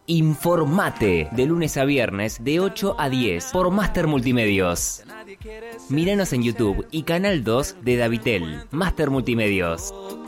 Informate de lunes a viernes de 8 a 10 por Master Multimedios. Míranos en YouTube y Canal 2 de Davitel. Master Multimedios.